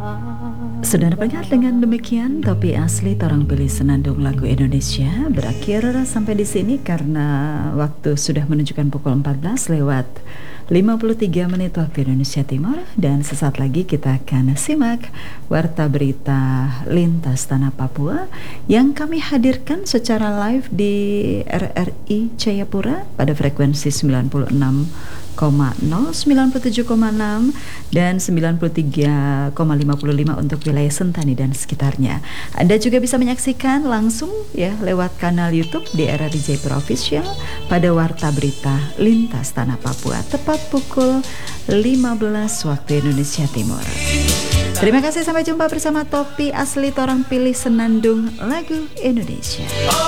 Sudah pendengar, dengan demikian Topi Asli Torang Pilih Senandung Lagu Indonesia berakhir sampai di sini karena waktu sudah menunjukkan pukul 14 lewat 53 menit waktu Indonesia Timur, dan sesaat lagi kita akan simak Warta Berita Lintas Tanah Papua yang kami hadirkan secara live di RRI Jayapura pada frekuensi 96,0, 97,6 dan 93,55 untuk wilayah Sentani dan sekitarnya. Anda juga bisa menyaksikan langsung ya lewat kanal YouTube di RRI Jayapura Official pada Warta Berita Lintas Tanah Papua tepat pukul 15 waktu Indonesia Timur. Terima kasih, sampai jumpa bersama Topi Asli Torang Pilih Senandung Lagu Indonesia.